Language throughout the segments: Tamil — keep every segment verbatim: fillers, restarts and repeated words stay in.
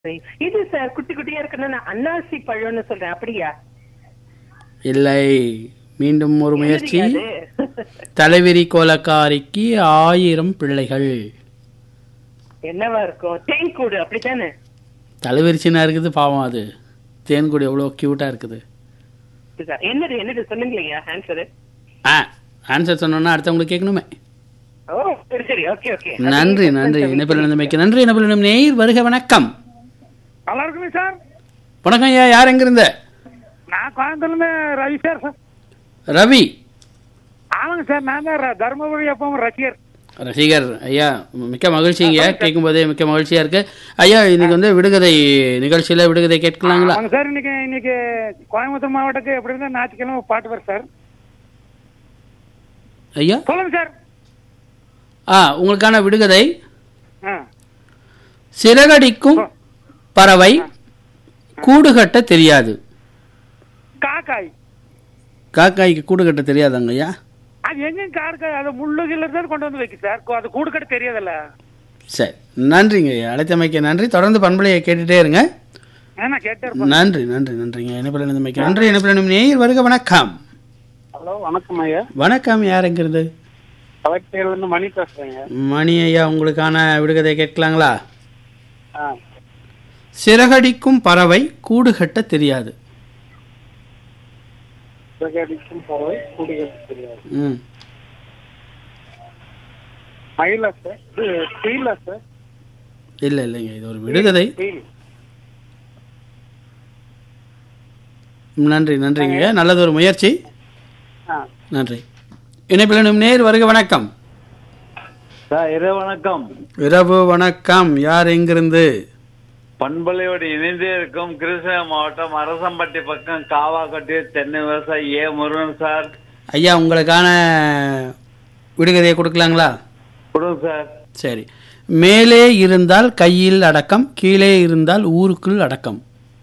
சரி. இது சார் குட்டி குட்டியா இருக்குன்னா நான் அன்னாசி பழம்னு சொல்றேன். அப்படியா? இல்லை. மீண்டும் ஒரு முயற்சி. என்னது தலைவிரி கோலக்காரிக்கு ஆயிரம் பிள்ளைகள். என்னவா இருக்கும்? தேன்கூடு அப்படித்தானே? தலைவிரி சின்ன இருக்குது, பாவம் அது. தேன்கூடு எவ்வளோ கியூட்டா இருக்குது. இதுதான். என்னது என்னது சொல்லுங்களேங்க ஆன்சரு. ஆ ஆன்சர் சொன்னோன்னா அடுத்தவங்களுக்கு கேட்கணுமே. ஓ சரி சரி ஓகே ஓகே. நன்றி நன்றி இணைப்பில் நிலைமைக்கு நன்றி. இணைப்பில் நேயர் வருக வணக்கம். நல்லா இருக்குங்க சார். வணக்கம் ஐயா, யார் எங்கிருந்த? நான் கோயம்புத்தூர்லேருந்து ரவி சார் சார். ரவி. ஆமாங்க சார், நான் தான் ர- தருமபுரி எப்பவும் ரசிகர். ரசிகர் ஐயா, மிக்க மகிழ்ச்சிங்க. கேட்கும் போதே மிக்க மகிழ்ச்சியா இருக்கு ஐயா. இன்னைக்கு வந்து விடுகதை நிகழ்ச்சியில விடுகதை கேட்கலாங்களா? ஆமாங்க சார், இன்னைக்கு இன்னைக்கு கோயம்புத்தூர் மாவட்டத்துக்கு எப்படி இருந்தா ஞாயிற்றுக்கிழமை பாட்டு வரும் சார். ஐயா சொல்லுங்க சார். ஆ உங்களுக்கான விடுகதை. ஆ சிறகடிக்கும் பறவை கூடு கட்ட தெரியாது. காக்காய். காக்காய்க்கு கூடு கட்ட தெரியாதாங்க ஐயா? அது எங்கேயும் காக்காய், அது முள்ளுகில தான் கொண்டு வந்து வைக்கு சார். அது கூடு கட்ட தெரியாதுல்ல. சரி, நன்றிங்க ஐயா. அழைத்தமைக்க நன்றி. தொடர்ந்து பண்பலையை கேட்டுட்டே இருங்க. நான் கேட்டே இருப்பேன். நன்றி நன்றி நன்றிங்க. இணைப்பில் இணைந்தமைக்கு நன்றி. இணைப்பில் நேயர் வருக வணக்கம். ஹலோ வணக்கம் ஐயா. வணக்கம், யார் எங்கிறது? கலெக்டர்லேருந்து மணி பேசுறேங்க. மணி ஐயா, உங்களுக்கான விடுகதை கேட்கலாங்களா? ஆ சிறகடிக்கும் பறவை கூடு கட்ட தெரியாது. சிறகடிக்கும் பறவை கூடு கட்ட தெரியாது. ம் மயிலா சார்? இது குயிலா சார்? இல்லை இல்லைங்க, இது ஒரு விடுகதை. குயில். நன்றி நன்றிங்க, நல்லது ஒரு முயற்சி. ஆ நன்றி. இணைப்பில் நேர் வருக வணக்கம். சார் இரவு வணக்கம். இரவு வணக்கம், யார் எங்கிருந்து? பண்பலையோடு இணைந்தே இருக்கும் கிருஷ்ணகிரி மாவட்டம் அரசம்பட்டி பக்கம் காவாக்கட்டி தென்னை விவசாயி ஏ முருகன் சார். ஐயா, உங்களுக்கான விடுகதையை கொடுக்கலாங்களா? கொடுங்க சார். சரி. மேலே இருந்தால் கையில் அடக்கம், கீழே இருந்தால் ஊருக்குள் அடக்கம்.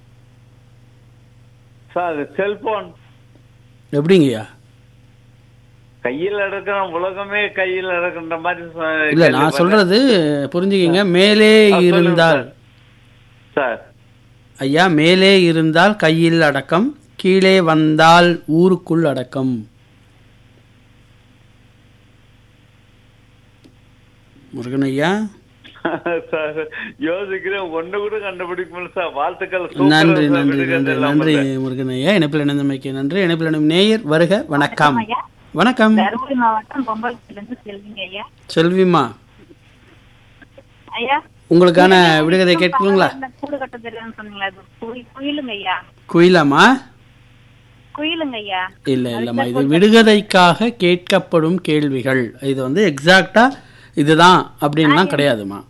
Sir cellphone. எப்படிங்கய்யா? கையில் அடக்கிற உலகமே கையில் அடக்கின்ற மாதிரி சொ- இல்ல, நான் சொல்றது புரிஞ்சுக்கிங்க. மேலே ஆ, சொல்லுங்க இருந்தால் சார். ஐயா, மேலே இருந்தால் கையில் அடக்கம், கீழே வந்தால் ஊருக்குள் அடக்கம். முருகன் ஐயா, சார் யோசிக்கிறேன், ஒண்ணு கூட கண்டுபிடிக்கணும் சார். வாழ்த்துக்கள். சூப்பரா நன்றி சார், நன்றி விடுகதை நன்றி எல்லாம் நன்றி பண்றேன். முருகன் ஐயா. இணைப்பில் இணைந்தமைக்கு நன்றி. இணைப்பில் இணையும் நேயர் வருக வணக்கம். வணக்கம் தருமபுரி மாவட்டம் பொம்பலத்திலிருந்து செல்விங்க ஐயா. செல்விமா, ஐயா உங்களுக்கான விடுகதை கேட்குங்களா? கூடு கட்ட தெரியாதுன்னு சொன்னீங்களா? அது குயி- குயிலுங்க ஐயா. குயிலாமா? குயிலுங்க ஐயா. இல்ல இல்லம்மா, இது விடுகதைக்காக கேட்கப்படும் கேள்விகள். இது வந்து எக்ஸாக்டா இதுதான் அப்படின்லாம் கிடையாதுமா.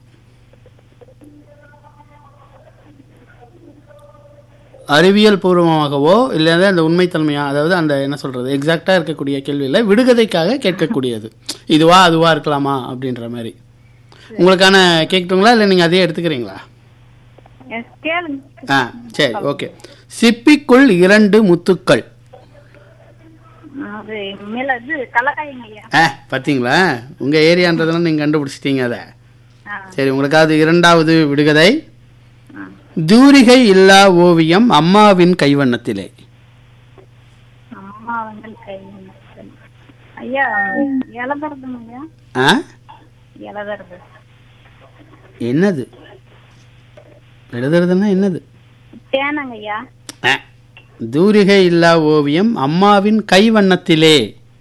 அறிவியல் பூர்வமாகவோ இல்லைன்னா அந்த உண்மைத்தன்மையா, அதாவது அந்த என்ன சொல்றது, எக்ஸாக்டா இருக்கக்கூடிய கேள்வியில் விடுகதைக்காக கேட்கக்கூடியது. இதுவா அதுவா இருக்கலாமா அப்படின்ற மாதிரி. உங்களுக்கான கேட்கட்டுங்களா, இல்லை நீங்க அதே எடுத்துக்கிறீங்களா? எஸ், கேளுங்க. ஆ சரி, ஓகே. சிப்பிக்குள் இரண்டு முத்துக்கள். அது மேல இது கலக்காய்ங்க ஐயா. ஆ பார்த்தீங்களா, உங்க ஏரியான்றதெல்லாம் நீங்க கண்டுபிடிச்சிட்டீங்க அதை. ஆ, சரி, உங்களுக்காவது இரண்டாவது விடுகதை. ஆ. தூரிகை இல்லா ஓவியம் அம்மாவின் கைவண்ணத்திலே. அம்மா வந்து கை ஐயா இலதறதுங்க ஐயா. ஆ இலதறது என்னது? எழுதுறதுன்னா என்னது? தேனங்க ஐயா. ஆ, தூரிகை இல்லா ஓவியம் அம்மாவின் கைவண்ணத்திலே.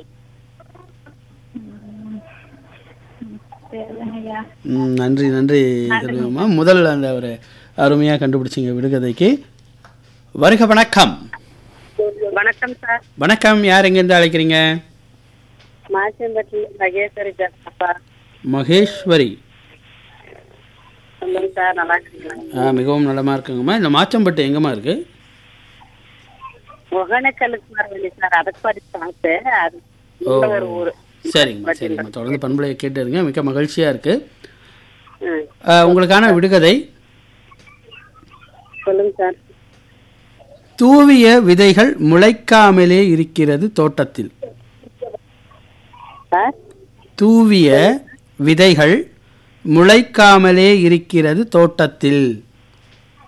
சரிங்க ஐயா. ம், நன்றி நன்றி செல்வம்மா. முதல் அந்த ஒரு அருமையா கண்டுபிடிச்சிங்க விடுகதைக்கு. வருக வணக்கம். வணக்கம் சார். வணக்கம், யார் எங்கேருந்து அழைக்கிறீங்க? மாச்சம்பட்டி மகேஸ்வரி பேசுறப்பா. மகேஸ்வரி. சொல்லுங்க சார், நல்லா இருக்கீங்களா? ஆ மிகவும் நலமா இருக்குங்கம்மா. இந்த மாச்சம்பட்டு எங்கம்மா இருக்கு? ஒகேனக்கலுக்கு வரவேண்டி சார். அதுக்கு படிச்சாங்க அது ஓ இந்த ஒரு ஊரு. சரிங்கம்மா சரிங்கம்மா. தொடர்ந்து பண்பலையை கேட்டு இருங்க, மிக்க மகிழ்ச்சியா இருக்கு. ம். ஆ, உங்களுக்கான விடுகதை. சொல்லுங்க சார். தூவிய விதைகள் முளைக்காமலே இருக்கிறது தோட்டத்தில். சார் தூவிய விதைகள் முளைக்காமலே இருக்கிறது தோட்டத்தில்.